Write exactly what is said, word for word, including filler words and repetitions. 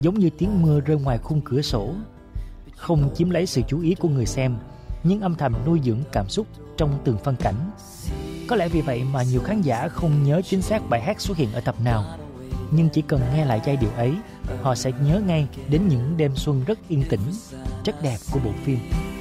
giống như tiếng mưa rơi ngoài khung cửa sổ, không chiếm lấy sự chú ý của người xem, nhưng âm thầm nuôi dưỡng cảm xúc trong từng phân cảnh. Có lẽ vì vậy mà nhiều khán giả không nhớ chính xác bài hát xuất hiện ở tập nào, nhưng chỉ cần nghe lại giai điệu ấy, họ sẽ nhớ ngay đến những đêm xuân rất yên tĩnh, rất đẹp của bộ phim.